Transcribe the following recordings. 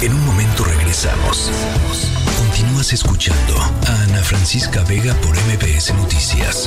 En un momento regresamos. Continúas escuchando a Ana Francisca Vega por MBS Noticias.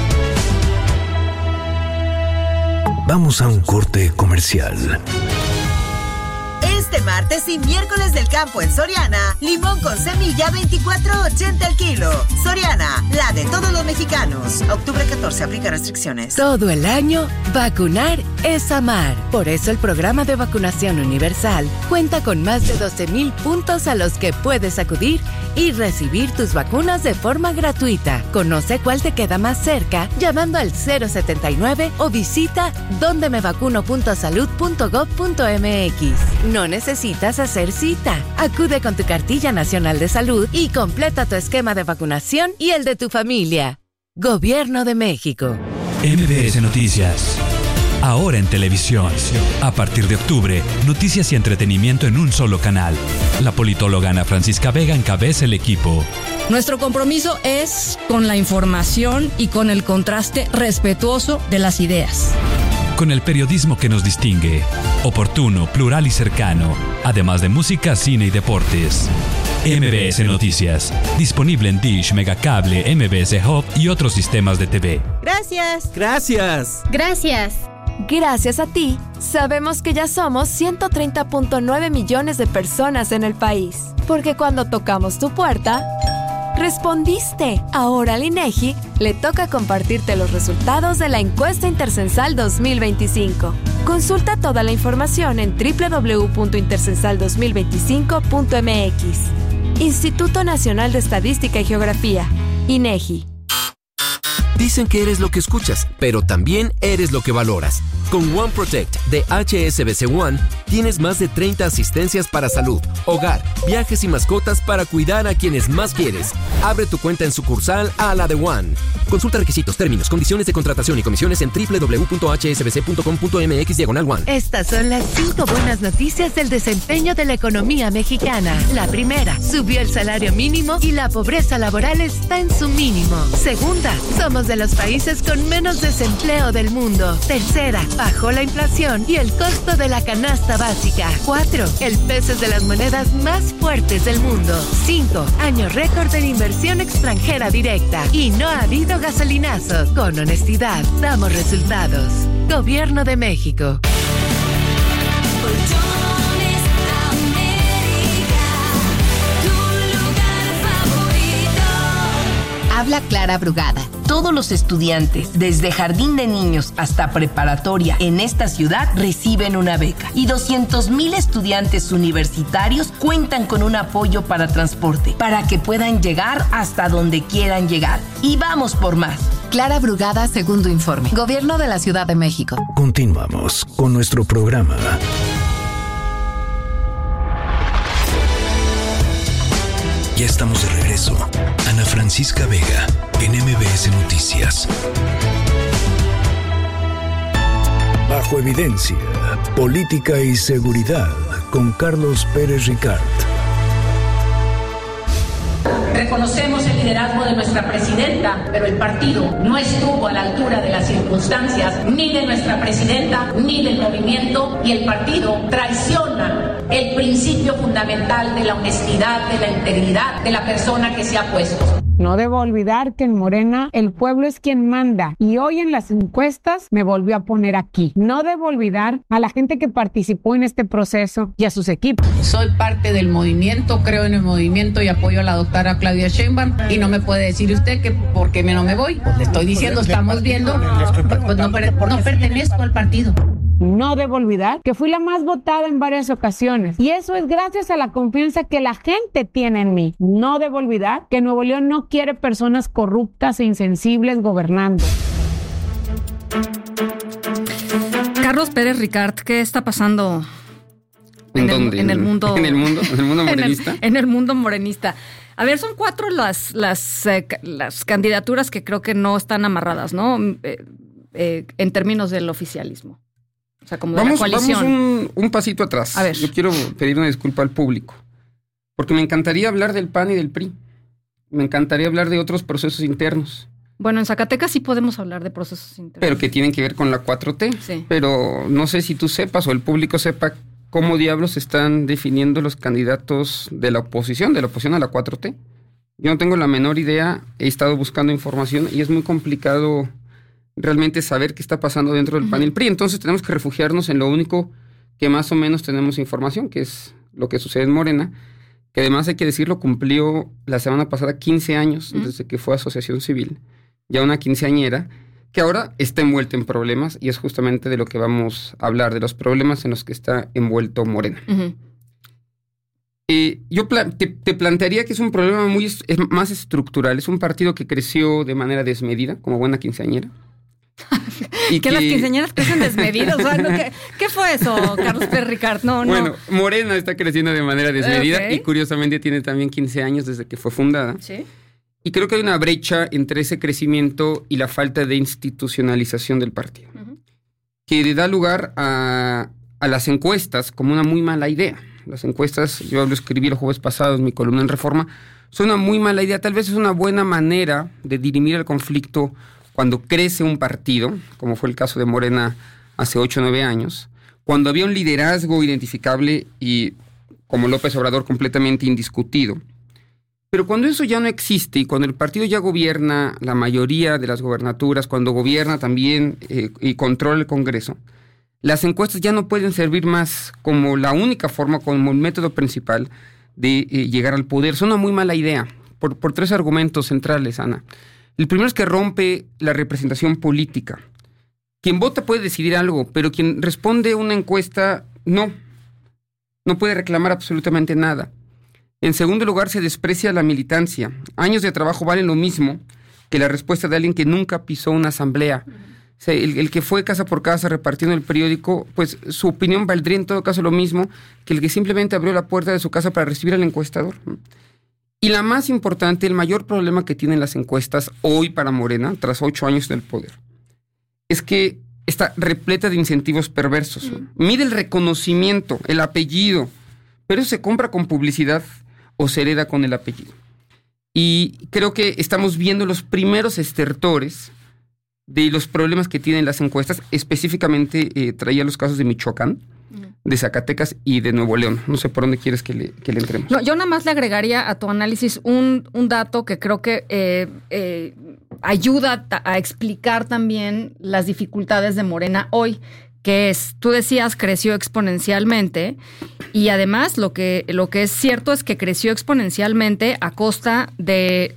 Vamos a un corte comercial. Este martes y miércoles del campo en Soriana, limón con semilla 24.80 el kilo. Soriana, la de todos los mexicanos. Octubre 14, aplica restricciones. Todo el año, vacunar es amar. Por eso el programa de vacunación universal cuenta con más de 12,000 puntos a los que puedes acudir y recibir tus vacunas de forma gratuita. Conoce cuál te queda más cerca llamando al 079 o visita dondemevacuno.salud.gov.mx. No necesitas hacer cita. Acude con tu cartilla nacional de salud y completa tu esquema de vacunación y el de tu familia. Gobierno de México. MBS Noticias. Ahora en televisión. A partir de octubre, noticias y entretenimiento en un solo canal. La politóloga Ana Francisca Vega encabeza el equipo. Nuestro compromiso es con la información y con el contraste respetuoso de las ideas. Con el periodismo que nos distingue. Oportuno, plural y cercano. Además de música, cine y deportes. MBS Noticias. Disponible en Dish, Megacable, MBS Hub y otros sistemas de TV. Gracias. Gracias. Gracias. Gracias a ti, sabemos que ya somos 130.9 millones de personas en el país. Porque cuando tocamos tu puerta, respondiste. Ahora al INEGI le toca compartirte los resultados de la encuesta Intercensal 2025. Consulta toda la información en www.intercensal2025.mx. Instituto Nacional de Estadística y Geografía, INEGI. Dicen que eres lo que escuchas, pero también eres lo que valoras. Con One Protect de HSBC One, tienes más de 30 asistencias para salud, hogar, viajes y mascotas para cuidar a quienes más quieres. Abre tu cuenta en sucursal a la de One. Consulta requisitos, términos, condiciones de contratación y comisiones en www.hsbc.com.mx/One. Estas son las 5 buenas noticias del desempeño de la economía mexicana. La primera, subió el salario mínimo y la pobreza laboral está en su mínimo. Segunda, somos de los países con menos desempleo del mundo. Tercera, bajó la inflación y el costo de la canasta básica. 4, el peso es de las monedas más fuertes del mundo. 5, año récord en inversión extranjera directa. Y no ha habido gasolinazos. Con honestidad, damos resultados. Gobierno de México. Habla Clara Brugada. Todos los estudiantes, desde jardín de niños hasta preparatoria en esta ciudad, reciben una beca. Y 200,000 estudiantes universitarios cuentan con un apoyo para transporte, para que puedan llegar hasta donde quieran llegar. Y vamos por más. Clara Brugada, segundo informe. Gobierno de la Ciudad de México. Continuamos con nuestro programa. Ya estamos de regreso. Ana Francisca Vega, en MBS Noticias. Bajo evidencia, política y seguridad, con Carlos Pérez Ricard. Reconocemos el liderazgo de nuestra presidenta, pero el partido no estuvo a la altura de las circunstancias, ni de nuestra presidenta, ni del movimiento, y el partido traiciona el principio fundamental de la honestidad, de la integridad de la persona que se ha puesto. No debo olvidar que en Morena el pueblo es quien manda y hoy en las encuestas me volvió a poner aquí. No debo olvidar a la gente que participó en este proceso y a sus equipos. Soy parte del movimiento, creo en el movimiento y apoyo a la doctora Claudia Sheinbaum y no me puede decir usted que por qué no me voy. Pues le estoy diciendo, estamos viendo, pues no pertenezco al partido. No debo olvidar que fui la más votada en varias ocasiones y eso es gracias a la confianza que la gente tiene en mí. No debo olvidar que Nuevo León no quiere personas corruptas e insensibles gobernando. Carlos Pérez Ricard, ¿qué está pasando ¿En dónde? En el mundo morenista. En el mundo morenista. A ver, son 4 las candidaturas que creo que no están amarradas, ¿no? En términos del oficialismo. O sea, como de la coalición. Vamos un pasito atrás. A ver. Yo quiero pedir una disculpa al público, porque me encantaría hablar del PAN y del PRI. Me encantaría hablar de otros procesos internos. Bueno, en Zacatecas sí podemos hablar de procesos internos. Pero que tienen que ver con la 4T. Sí. Pero no sé si tú sepas o el público sepa cómo diablos están definiendo los candidatos de la oposición a la 4T. Yo no tengo la menor idea, he estado buscando información y es muy complicado realmente saber qué está pasando dentro del PAN y el PRI. Entonces tenemos que refugiarnos en lo único que más o menos tenemos información, que es lo que sucede en Morena, que además hay que decirlo, cumplió la semana pasada 15 años desde que fue asociación civil, ya una quinceañera, que ahora está envuelta en problemas y es justamente de lo que vamos a hablar, de los problemas en los que está envuelto Morena. Yo te plantearía que es un problema más estructural. Es un partido que creció de manera desmedida, como buena quinceañera. Y que las quinceañeras crecen desmedidas. O sea, ¿qué fue eso, Carlos Pérez Ricard? Bueno, Morena está creciendo de manera desmedida y curiosamente tiene también 15 años desde que fue fundada. Sí. Y creo que hay una brecha entre ese crecimiento y la falta de institucionalización del partido, que le da lugar a las encuestas como una muy mala idea. Las encuestas, yo lo escribí el jueves pasado en mi columna en Reforma, son una muy mala idea. Tal vez es una buena manera de dirimir el conflicto cuando crece un partido, como fue el caso de Morena hace 8 o 9 años, cuando había un liderazgo identificable y, como López Obrador, completamente indiscutido. Pero cuando eso ya no existe y cuando el partido ya gobierna la mayoría de las gobernaturas, cuando gobierna también y controla el Congreso, las encuestas ya no pueden servir más como la única forma, como el método principal de llegar al poder. Es una muy mala idea, por 3 argumentos centrales, Ana. El primero es que rompe la representación política. Quien vota puede decidir algo, pero quien responde a una encuesta, no puede reclamar absolutamente nada. En segundo lugar, se desprecia la militancia. Años de trabajo valen lo mismo que la respuesta de alguien que nunca pisó una asamblea. O sea, el que fue casa por casa repartiendo el periódico, pues su opinión valdría en todo caso lo mismo que el que simplemente abrió la puerta de su casa para recibir al encuestador. Y la más importante, el mayor problema que tienen las encuestas hoy para Morena, tras 8 años del poder, es que está repleta de incentivos perversos. Mide el reconocimiento, el apellido, pero eso se compra con publicidad o se hereda con el apellido. Y creo que estamos viendo los primeros estertores de los problemas que tienen las encuestas. Específicamente traía los casos de Michoacán, de Zacatecas y de Nuevo León. No sé por dónde quieres que le entremos. No, yo nada más le agregaría a tu análisis un dato que creo que ayuda a explicar también las dificultades de Morena hoy, que es, tú decías, creció exponencialmente y además lo que es cierto es que creció exponencialmente a costa de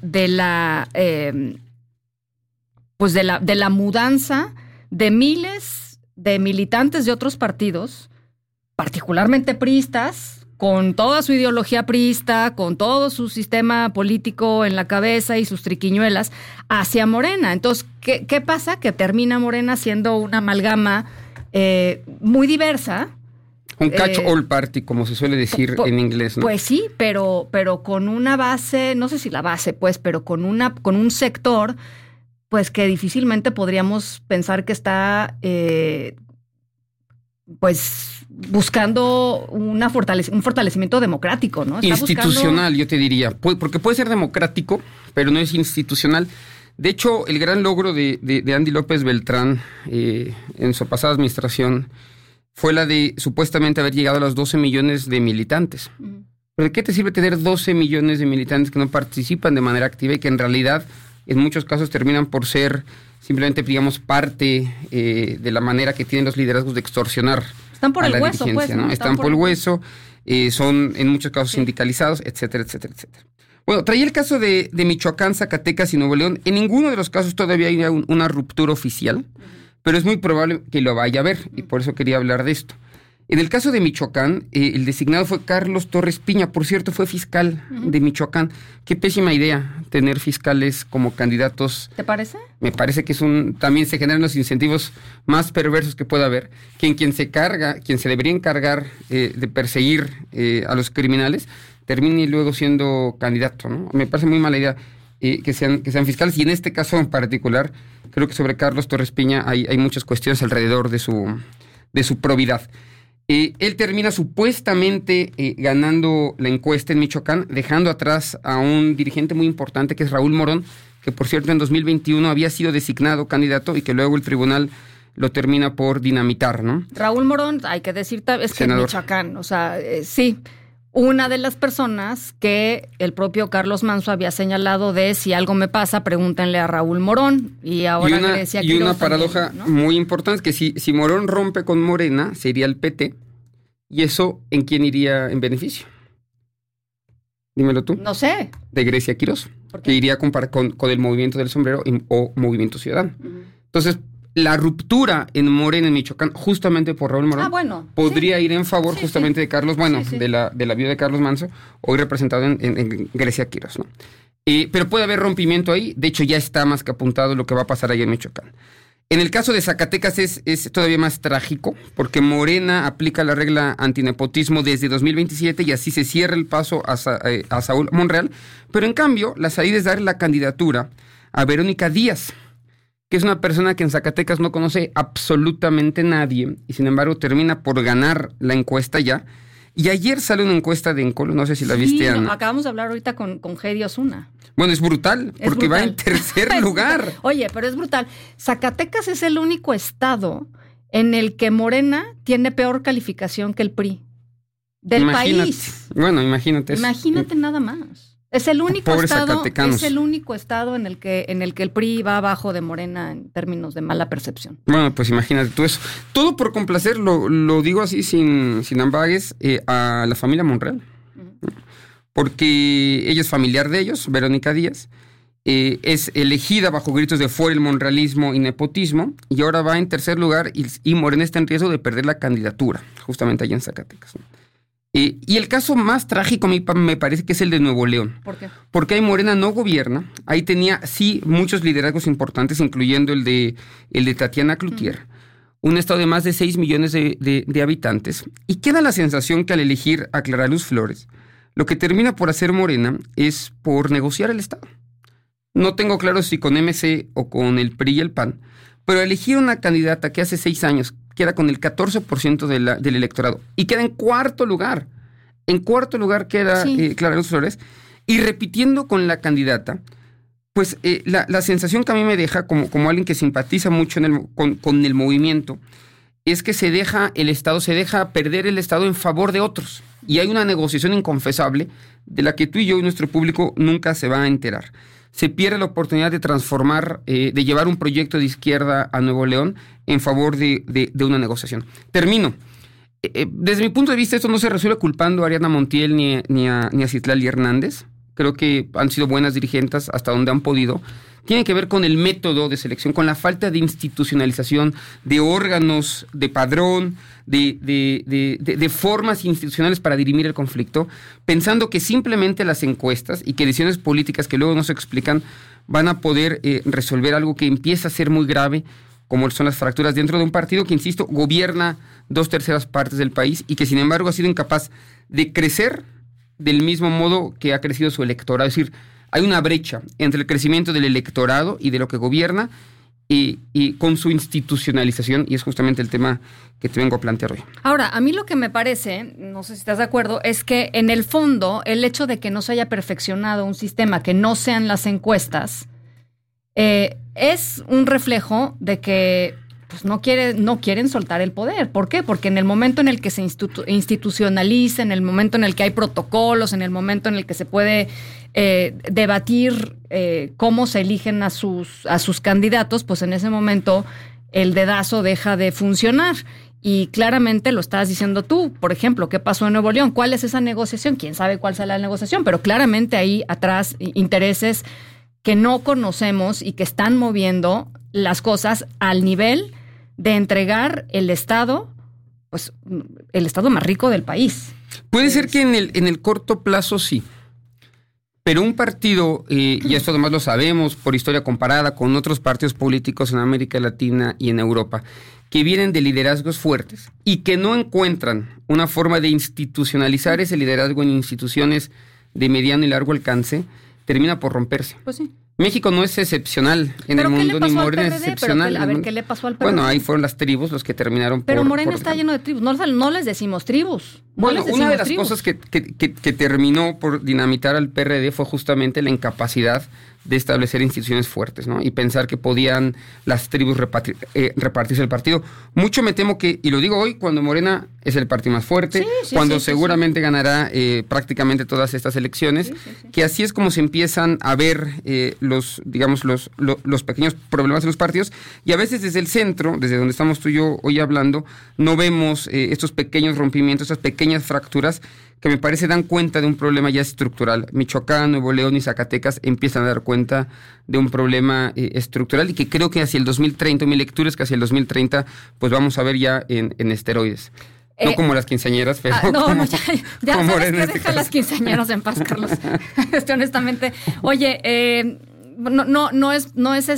la mudanza de miles de militantes de otros partidos, particularmente priistas, con toda su ideología priista, con todo su sistema político en la cabeza y sus triquiñuelas, hacia Morena. Entonces, ¿qué pasa? Que termina Morena siendo una amalgama muy diversa. Un catch-all party, como se suele decir en inglés, ¿no? Pues sí, pero con una base, no sé si la base, pues, pero con un sector, pues, que difícilmente podríamos pensar que está, pues, buscando un fortalecimiento democrático, ¿no? Está institucional, yo te diría, porque puede ser democrático, pero no es institucional. De hecho, el gran logro de Andy López Beltrán en su pasada administración fue la de supuestamente haber llegado a los 12 millones de militantes. ¿Pero de qué te sirve tener 12 millones de militantes que no participan de manera activa y que en realidad en muchos casos terminan por ser simplemente, digamos, parte de la manera que tienen los liderazgos de extorsionar Están por a el la hueso, dirigencia, pues, ¿no? Están por el hueso, son en muchos casos sindicalizados, etcétera, etcétera, etcétera. Bueno, traía el caso de Michoacán, Zacatecas y Nuevo León. En ninguno de los casos todavía hay una ruptura oficial, pero es muy probable que lo vaya a haber, y por eso quería hablar de esto. En el caso de Michoacán, el designado fue Carlos Torres Piña, por cierto, fue fiscal de Michoacán. Qué pésima idea tener fiscales como candidatos. ¿Te parece? Me parece que también se generan los incentivos más perversos que pueda haber, que quien se debería encargar de perseguir a los criminales, termine luego siendo candidato, ¿no? Me parece muy mala idea que sean fiscales, y en este caso en particular, creo que sobre Carlos Torres Piña hay muchas cuestiones alrededor de su probidad. Él termina supuestamente ganando la encuesta en Michoacán, dejando atrás a un dirigente muy importante que es Raúl Morón, que por cierto en 2021 había sido designado candidato y que luego el tribunal lo termina por dinamitar, ¿no? Raúl Morón, hay que decir, es que Senador. en Michoacán, o sea, sí, una de las personas que el propio Carlos Manso había señalado de si algo me pasa, pregúntenle a Raúl Morón. Y ahora Grecia y una Quiroz paradoja también, ¿no? muy importante es que si Morón rompe con Morena, sería el PT, y eso, ¿en quién iría en beneficio? Dímelo tú. No sé. De Grecia Quiroz, que iría con el movimiento del sombrero o Movimiento Ciudadano. Entonces, la ruptura en Morena, en Michoacán, justamente por Raúl Morón, podría ir en favor justamente de Carlos, de la viuda de Carlos Manso, hoy representado en Grecia Quiroz, ¿no? Pero puede haber rompimiento ahí, de hecho ya está más que apuntado lo que va a pasar ahí en Michoacán. En el caso de Zacatecas es todavía más trágico, porque Morena aplica la regla antinepotismo desde 2027 y así se cierra el paso a Saúl Monreal, pero en cambio la salida es darle la candidatura a Verónica Díaz, que es una persona que en Zacatecas no conoce absolutamente nadie y sin embargo termina por ganar la encuesta ya. Y ayer sale una encuesta de Encolo, no sé si la viste, Ana. Acabamos de hablar ahorita con Heidi Osuna. Bueno, es brutal, porque va en tercer lugar. Oye, pero es brutal. Zacatecas es el único estado en el que Morena tiene peor calificación que el PRI del país. Bueno, imagínate eso. Imagínate nada más. Es el único Pobres estado, zacatecanos. es el único estado en el que el PRI va abajo de Morena en términos de mala percepción. Bueno, pues imagínate tú eso. Todo por complacer, lo digo así sin ambagues, a la familia Monreal. Porque ella es familiar de ellos, Verónica Díaz, es elegida bajo gritos de fuera el monrealismo y nepotismo, y ahora va en tercer lugar y Morena está en riesgo de perder la candidatura, justamente allá en Zacatecas, ¿no? Y el caso más trágico a mí me parece que es el de Nuevo León. ¿Por qué? Porque ahí Morena no gobierna. Ahí tenía, sí, muchos liderazgos importantes, incluyendo el de Tatiana Cloutier. Un estado de más de 6 millones de habitantes. Y queda la sensación que al elegir a Clara Luz Flores, lo que termina por hacer Morena es por negociar el estado. No tengo claro si con MC o con el PRI y el PAN, pero elegir una candidata que hace 6 años queda con el 14% del electorado y queda en cuarto lugar. En cuarto lugar queda Clara Luz Flores, y repitiendo con la candidata, pues la sensación que a mí me deja como alguien que simpatiza mucho con el movimiento es que se deja perder el Estado en favor de otros. Y hay una negociación inconfesable de la que tú y yo y nuestro público nunca se va a enterar. Se pierde la oportunidad de transformar, de llevar un proyecto de izquierda a Nuevo León en favor de una negociación. Termino. Desde mi punto de vista, esto no se resuelve culpando a Ariadna Montiel ni a Citlali Hernández. Creo que han sido buenas dirigentes hasta donde han podido. Tiene que ver con el método de selección, con la falta de institucionalización, de órganos, de padrón, de formas institucionales para dirimir el conflicto, pensando que simplemente las encuestas y que decisiones políticas que luego no se explican van a poder resolver algo que empieza a ser muy grave, como son las fracturas dentro de un partido que, insisto, gobierna 2/3 partes del país y que, sin embargo, ha sido incapaz de crecer del mismo modo que ha crecido su electorado. Es decir, hay una brecha entre el crecimiento del electorado y de lo que gobierna y con su institucionalización, y es justamente el tema que te vengo a plantear hoy. Ahora, a mí lo que me parece, no sé si estás de acuerdo, es que en el fondo el hecho de que no se haya perfeccionado un sistema que no sean las encuestas es un reflejo de que pues no quieren soltar el poder. ¿Por qué? Porque en el momento en el que se institucionaliza, en el momento en el que hay protocolos, en el momento en el que se puede debatir cómo se eligen a sus candidatos, pues en ese momento el dedazo deja de funcionar. Y claramente lo estabas diciendo tú. Por ejemplo, ¿qué pasó en Nuevo León? ¿Cuál es esa negociación? ¿Quién sabe cuál será la negociación? Pero claramente hay atrás intereses que no conocemos y que están moviendo las cosas al nivel de entregar el Estado, pues el Estado más rico del país. Puede ser que en el corto plazo sí, pero un partido, y esto además lo sabemos por historia comparada con otros partidos políticos en América Latina y en Europa, que vienen de liderazgos fuertes y que no encuentran una forma de institucionalizar ese liderazgo en instituciones de mediano y largo alcance, termina por romperse. Pues sí. México no es excepcional en el mundo, ni Morena es excepcional. A ver, ¿qué le pasó al PRD? Bueno, ahí fueron las tribus los que terminaron Pero Morena está lleno de tribus. No les decimos tribus. Bueno, una de las cosas que terminó por dinamitar al PRD fue justamente la incapacidad de establecer instituciones fuertes, ¿no? Y pensar que podían las tribus repartirse el partido. Mucho me temo que, y lo digo hoy, cuando Morena es el partido más fuerte, cuando seguramente ganará prácticamente todas estas elecciones, que así es como se empiezan a ver los pequeños problemas de los partidos, y a veces desde el centro, desde donde estamos tú y yo hoy hablando, no vemos estos pequeños rompimientos, estas pequeñas fracturas que me parece dan cuenta de un problema ya estructural. Michoacán, Nuevo León y Zacatecas empiezan a dar cuenta de un problema estructural, y que creo que hacia el 2030, mi lectura es que hacia el 2030, pues vamos a ver ya en esteroides. No como las quinceañeras, pero ya sabes que deja las quinceañeras en paz, Carlos. Honestamente. Oye, no es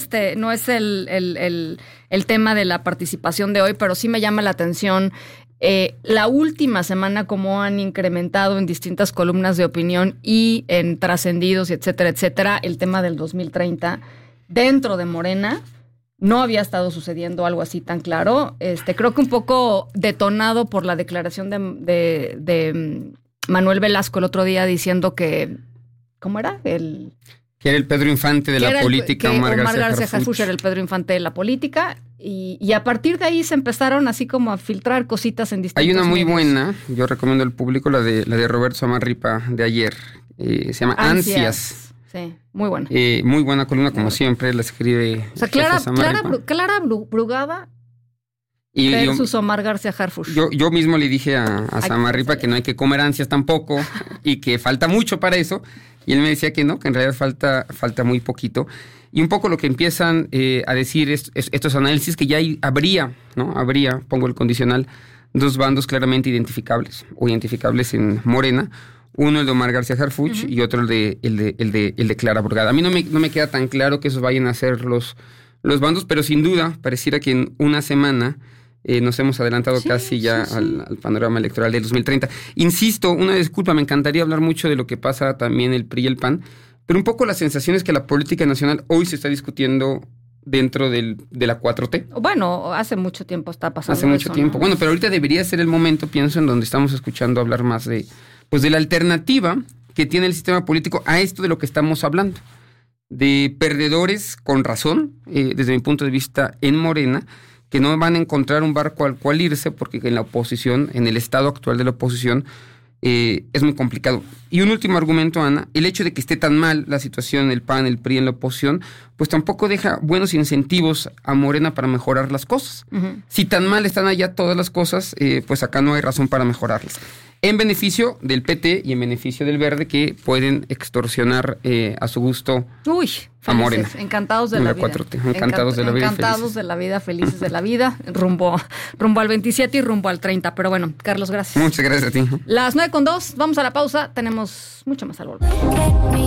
el tema de la participación de hoy, pero sí me llama la atención la última semana cómo han incrementado en distintas columnas de opinión y en trascendidos, etcétera, el tema del 2030 dentro de Morena. No había estado sucediendo algo así tan claro. Creo que un poco detonado por la declaración de Manuel Velasco el otro día diciendo que, ¿cómo era? Que era el Pedro Infante de la política. Omar García Harfuch era el Pedro Infante de la política. Y a partir de ahí se empezaron así como a filtrar cositas en distintos Hay una muy medios. Buena, yo recomiendo al público, la de Roberto Samarripa de ayer. Se llama Ansias. Sí, muy buena. Muy buena columna, como siempre, la escribe. O sea, Clara Brugada versus Omar García Harfuch. Yo mismo le dije a Samarripa que no hay que comer ansias tampoco y que falta mucho para eso. Y él me decía que no, que en realidad falta muy poquito. Y un poco lo que empiezan a decir estos análisis, que ya habría, pongo el condicional, dos bandos claramente identificables en Morena. Uno el de Omar García Harfuch y otro el de Clara Brugada. A mí no me queda tan claro que esos vayan a ser los bandos, pero sin duda pareciera que en una semana nos hemos adelantado casi ya al panorama electoral del 2030. Insisto, una disculpa, me encantaría hablar mucho de lo que pasa también el PRI y el PAN, pero un poco la sensación es que la política nacional hoy se está discutiendo dentro de la 4T. Bueno, hace mucho tiempo está pasando Hace mucho tiempo. ¿No? Bueno, pero ahorita debería ser el momento, pienso, en donde estamos escuchando hablar más de la alternativa que tiene el sistema político a esto de lo que estamos hablando. De perdedores con razón, desde mi punto de vista, en Morena, que no van a encontrar un barco al cual irse, porque en la oposición, en el estado actual de la oposición, es muy complicado. Y un último argumento, Ana, el hecho de que esté tan mal la situación en el PAN, el PRI, en la oposición, pues tampoco deja buenos incentivos a Morena para mejorar las cosas. Si tan mal están allá todas las cosas, pues acá no hay razón para mejorarlas. En beneficio del PT y en beneficio del Verde, que pueden extorsionar a su gusto a Morena. Encantados de la vida. 4T, encantados de la vida. Encantados de la vida, felices de la vida, rumbo al 27 y rumbo al 30. Pero bueno, Carlos, gracias. Muchas gracias a ti. Las 9:02, vamos a la pausa. Tenemos mucho más al volver.